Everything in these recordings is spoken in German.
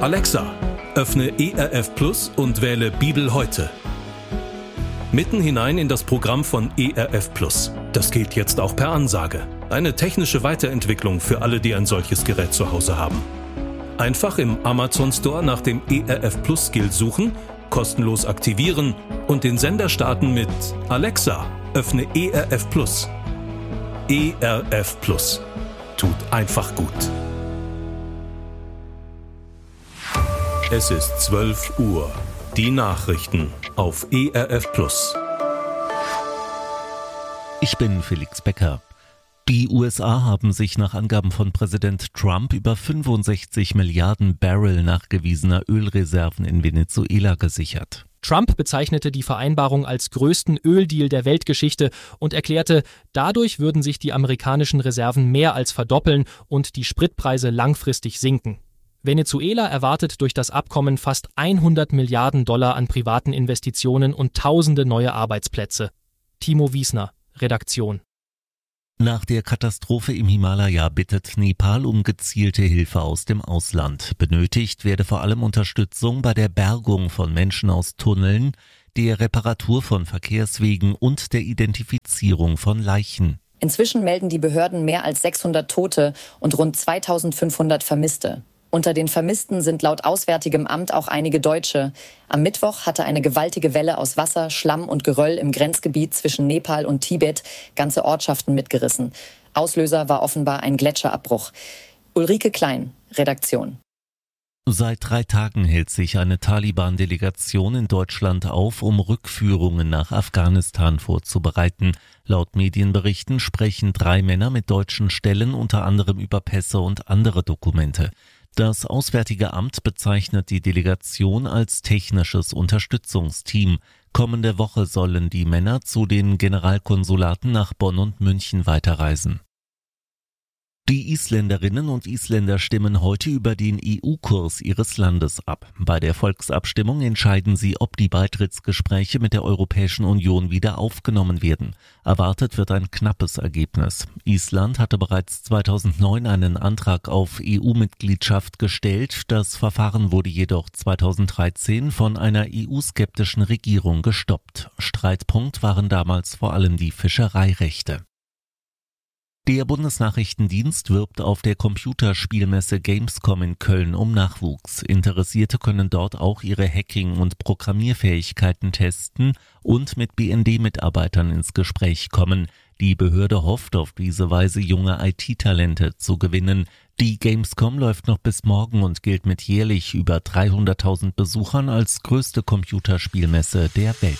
Alexa, öffne ERF Plus und wähle Bibel heute. Mitten hinein in das Programm von ERF Plus. Das geht jetzt auch per Ansage. Eine technische Weiterentwicklung für alle, die ein solches Gerät zu Hause haben. Einfach im Amazon Store nach dem ERF Plus Skill suchen, kostenlos aktivieren und den Sender starten mit Alexa, öffne ERF Plus. ERF Plus. Tut einfach gut. Es ist 12 Uhr. Die Nachrichten auf ERF Plus. Ich bin Felix Becker. Die USA haben sich nach Angaben von Präsident Trump über 65 Milliarden Barrel nachgewiesener Ölreserven in Venezuela gesichert. Trump bezeichnete die Vereinbarung als größten Öldeal der Weltgeschichte und erklärte, dadurch würden sich die amerikanischen Reserven mehr als verdoppeln und die Spritpreise langfristig sinken. Venezuela erwartet durch das Abkommen fast 100 Milliarden Dollar an privaten Investitionen und tausende neue Arbeitsplätze. Timo Wiesner, Redaktion. Nach der Katastrophe im Himalaya bittet Nepal um gezielte Hilfe aus dem Ausland. Benötigt werde vor allem Unterstützung bei der Bergung von Menschen aus Tunneln, der Reparatur von Verkehrswegen und der Identifizierung von Leichen. Inzwischen melden die Behörden mehr als 600 Tote und rund 2500 Vermisste. Unter den Vermissten sind laut Auswärtigem Amt auch einige Deutsche. Am Mittwoch hatte eine gewaltige Welle aus Wasser, Schlamm und Geröll im Grenzgebiet zwischen Nepal und Tibet ganze Ortschaften mitgerissen. Auslöser war offenbar ein Gletscherabbruch. Ulrike Klein, Redaktion. Seit 3 Tagen hält sich eine Taliban-Delegation in Deutschland auf, um Rückführungen nach Afghanistan vorzubereiten. Laut Medienberichten sprechen 3 Männer mit deutschen Stellen unter anderem über Pässe und andere Dokumente. Das Auswärtige Amt bezeichnet die Delegation als technisches Unterstützungsteam. Kommende Woche sollen die Männer zu den Generalkonsulaten nach Bonn und München weiterreisen. Die Isländerinnen und Isländer stimmen heute über den EU-Kurs ihres Landes ab. Bei der Volksabstimmung entscheiden sie, ob die Beitrittsgespräche mit der Europäischen Union wieder aufgenommen werden. Erwartet wird ein knappes Ergebnis. Island hatte bereits 2009 einen Antrag auf EU-Mitgliedschaft gestellt. Das Verfahren wurde jedoch 2013 von einer EU-skeptischen Regierung gestoppt. Streitpunkt waren damals vor allem die Fischereirechte. Der Bundesnachrichtendienst wirbt auf der Computerspielmesse Gamescom in Köln um Nachwuchs. Interessierte können dort auch ihre Hacking- und Programmierfähigkeiten testen und mit BND-Mitarbeitern ins Gespräch kommen. Die Behörde hofft auf diese Weise junge IT-Talente zu gewinnen. Die Gamescom läuft noch bis morgen und gilt mit jährlich über 300.000 Besuchern als größte Computerspielmesse der Welt.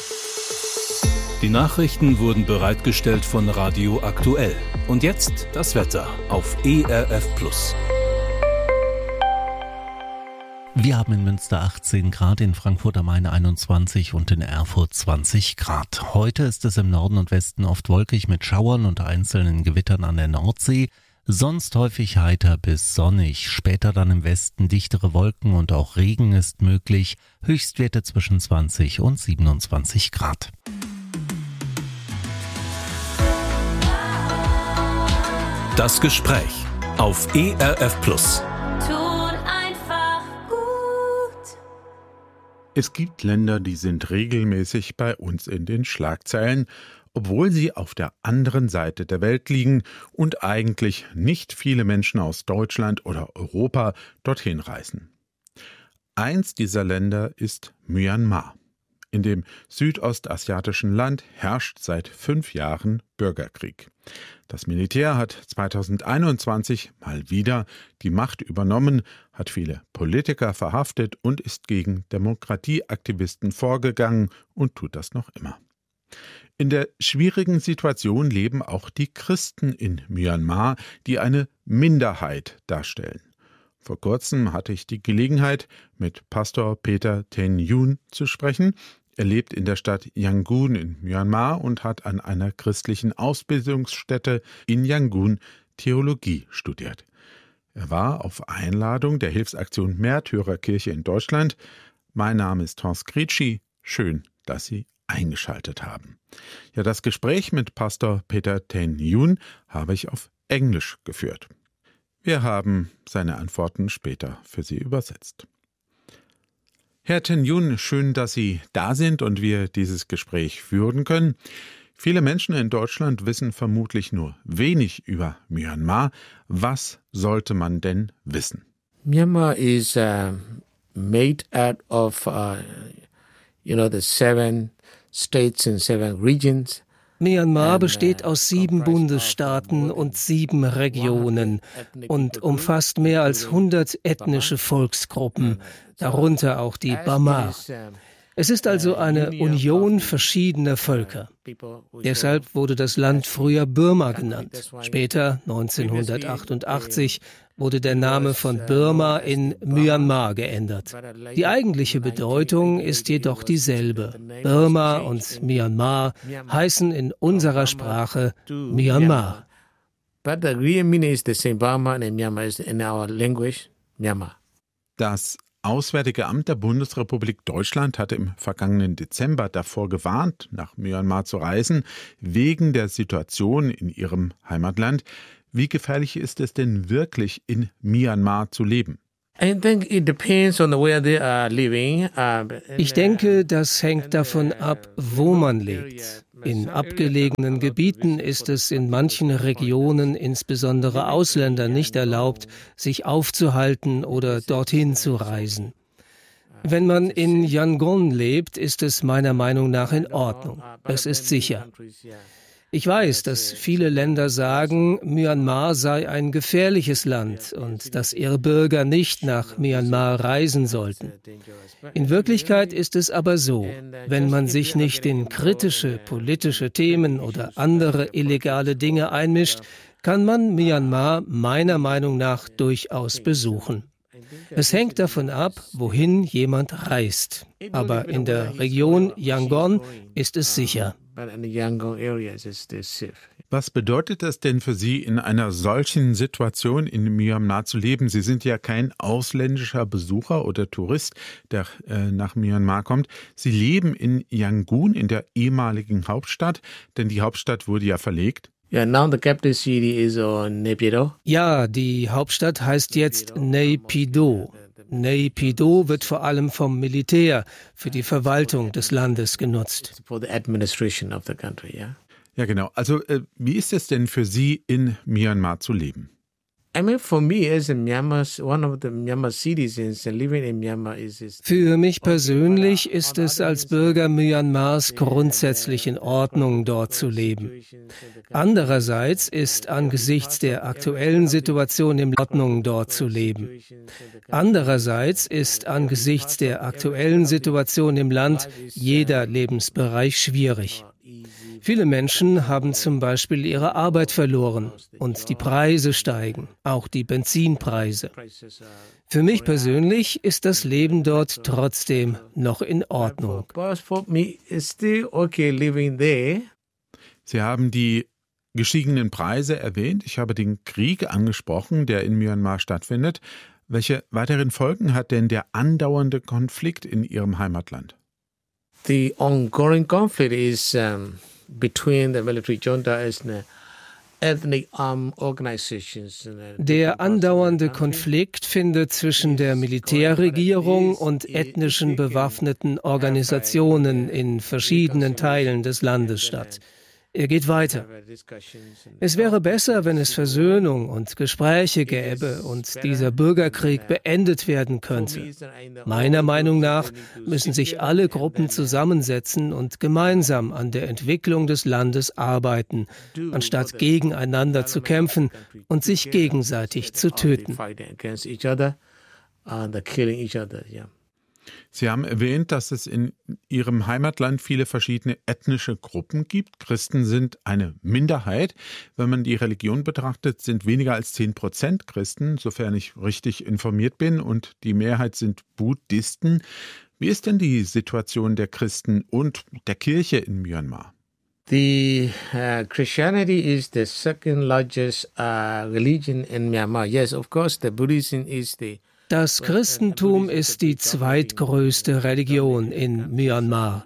Die Nachrichten wurden bereitgestellt von Radio Aktuell. Und jetzt das Wetter auf ERF Plus. Wir haben in Münster 18 Grad, in Frankfurt am Main 21 und in Erfurt 20 Grad. Heute ist es im Norden und Westen oft wolkig mit Schauern und einzelnen Gewittern an der Nordsee. Sonst häufig heiter bis sonnig. Später dann im Westen dichtere Wolken und auch Regen ist möglich. Höchstwerte zwischen 20 und 27 Grad. Das Gespräch auf ERF Plus. Tut einfach gut. Es gibt Länder, die sind regelmäßig bei uns in den Schlagzeilen, obwohl sie auf der anderen Seite der Welt liegen und eigentlich nicht viele Menschen aus Deutschland oder Europa dorthin reisen. Eins dieser Länder ist Myanmar. In dem südostasiatischen Land herrscht seit 5 Jahren Bürgerkrieg. Das Militär hat 2021 mal wieder die Macht übernommen, hat viele Politiker verhaftet und ist gegen Demokratieaktivisten vorgegangen und tut das noch immer. In der schwierigen Situation leben auch die Christen in Myanmar, die eine Minderheit darstellen. Vor kurzem hatte ich die Gelegenheit, mit Pastor Peter Ten Yun zu sprechen. Er lebt in der Stadt Yangon in Myanmar und hat an einer christlichen Ausbildungsstätte in Yangon Theologie studiert. Er war auf Einladung der Hilfsaktion Märtyrerkirche in Deutschland. Mein Name ist Thors Gritschi. Schön, dass Sie eingeschaltet haben. Ja, das Gespräch mit Pastor Peter Ten Yun habe ich auf Englisch geführt. Wir haben seine Antworten später für Sie übersetzt. Herr Chen Yun, schön, dass Sie da sind und wir dieses Gespräch führen können. Viele Menschen in Deutschland wissen vermutlich nur wenig über Myanmar. Was sollte man denn wissen? Myanmar is made out of, the 7 states and 7 regions. Myanmar besteht aus 7 Bundesstaaten und 7 Regionen und umfasst mehr als 100 ethnische Volksgruppen, darunter auch die Bamar. Es ist also eine Union verschiedener Völker. Deshalb wurde das Land früher Burma genannt. Später, 1988, wurde der Name von Burma in Myanmar geändert. Die eigentliche Bedeutung ist jedoch dieselbe. Burma und Myanmar heißen in unserer Sprache Myanmar. But the real meaning is the same. Burma and Myanmar is in our language Myanmar. Das Auswärtige Amt der Bundesrepublik Deutschland hatte im vergangenen Dezember davor gewarnt, nach Myanmar zu reisen, wegen der Situation in ihrem Heimatland. Wie gefährlich ist es denn wirklich, in Myanmar zu leben? Ich denke, das hängt davon ab, wo man lebt. In abgelegenen Gebieten ist es in manchen Regionen insbesondere Ausländern nicht erlaubt, sich aufzuhalten oder dorthin zu reisen. Wenn man in Yangon lebt, ist es meiner Meinung nach in Ordnung. Es ist sicher. Ich weiß, dass viele Länder sagen, Myanmar sei ein gefährliches Land und dass ihre Bürger nicht nach Myanmar reisen sollten. In Wirklichkeit ist es aber so, wenn man sich nicht in kritische politische Themen oder andere illegale Dinge einmischt, kann man Myanmar meiner Meinung nach durchaus besuchen. Es hängt davon ab, wohin jemand reist. Aber in der Region Yangon ist es sicher. Was bedeutet das denn für Sie, in einer solchen Situation in Myanmar zu leben? Sie sind ja kein ausländischer Besucher oder Tourist, der nach Myanmar kommt. Sie leben in Yangon, in der ehemaligen Hauptstadt, denn die Hauptstadt wurde ja verlegt. Now the capital city is Naypyidaw. Ja, die Hauptstadt heißt jetzt Naypyidaw. Naypyidaw wird vor allem vom Militär für die Verwaltung des Landes genutzt. For the administration of the country, yeah. Ja, genau. Also, wie ist es denn für Sie, in Myanmar zu leben? For me as a one of the Myanmar citizens, living in Myanmar is. Für mich persönlich ist es als Bürger Myanmars grundsätzlich in Ordnung, dort zu leben. Andererseits ist angesichts der aktuellen Situation in Ordnung, dort zu leben. Andererseits ist angesichts der aktuellen Situation im Land jeder Lebensbereich schwierig. Viele Menschen haben zum Beispiel ihre Arbeit verloren und die Preise steigen, auch die Benzinpreise. Für mich persönlich ist das Leben dort trotzdem noch in Ordnung. Sie haben die gestiegenen Preise erwähnt. Ich habe den Krieg angesprochen, der in Myanmar stattfindet. Welche weiteren Folgen hat denn der andauernde Konflikt in Ihrem Heimatland? The ongoing conflict is between the military junta and ethnic armed organizations. Der andauernde Konflikt findet zwischen der Militärregierung und ethnischen bewaffneten Organisationen in verschiedenen Teilen des Landes statt. Er geht weiter. Es wäre besser, wenn es Versöhnung und Gespräche gäbe und dieser Bürgerkrieg beendet werden könnte. Meiner Meinung nach müssen sich alle Gruppen zusammensetzen und gemeinsam an der Entwicklung des Landes arbeiten, anstatt gegeneinander zu kämpfen und sich gegenseitig zu töten. Sie haben erwähnt, dass es in Ihrem Heimatland viele verschiedene ethnische Gruppen gibt. Christen sind eine Minderheit. Wenn man die Religion betrachtet, sind weniger als 10% Christen, sofern ich richtig informiert bin, und die Mehrheit sind Buddhisten. Wie ist denn die Situation der Christen und der Kirche in Myanmar? The Christianity is the second largest religion in Myanmar. Yes, of course, the Buddhism is the Das Christentum ist die zweitgrößte Religion in Myanmar.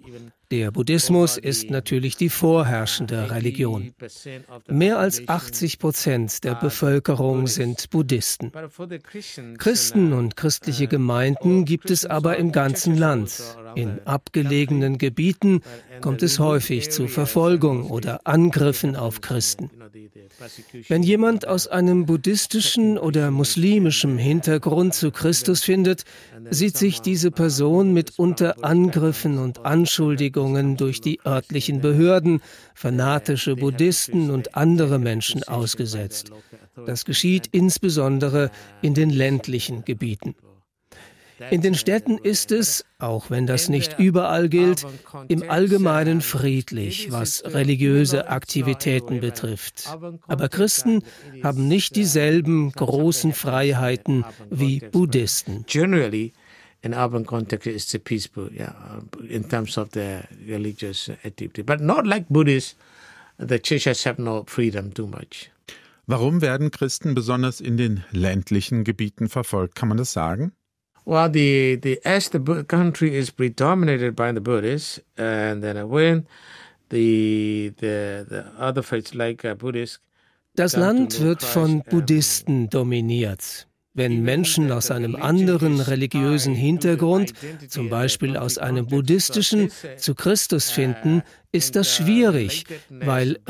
Der Buddhismus ist natürlich die vorherrschende Religion. Mehr als 80% der Bevölkerung sind Buddhisten. Christen und christliche Gemeinden gibt es aber im ganzen Land. In abgelegenen Gebieten kommt es häufig zu Verfolgung oder Angriffen auf Christen. Wenn jemand aus einem buddhistischen oder muslimischen Hintergrund zu Christus findet, sieht sich diese Person mitunter Angriffen und Anschuldigungen durch die örtlichen Behörden, fanatische Buddhisten und andere Menschen ausgesetzt. Das geschieht insbesondere in den ländlichen Gebieten. In den Städten ist es, auch wenn das nicht überall gilt, im Allgemeinen friedlich, was religiöse Aktivitäten betrifft. Aber Christen haben nicht dieselben großen Freiheiten wie Buddhisten. In urban context, it's peaceful, in terms of the religious activity. But not like Buddhists, the churches have no freedom too much. Warum werden Christen besonders in den ländlichen Gebieten verfolgt? Kann man das sagen? Well, as the country is predominated by the Buddhists, and then when the other faiths like Buddhists. Das Land wird von Buddhisten dominiert. Wenn Menschen aus einem anderen religiösen Hintergrund, zum Beispiel aus einem buddhistischen, zu Christus finden, ist das schwierig, weil